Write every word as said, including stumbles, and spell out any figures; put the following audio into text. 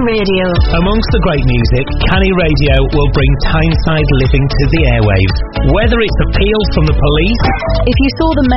Radio. Amongst the great music, Canny Radio will bring Tyneside living to the airwaves. Whether it's appeals from the police... If you saw the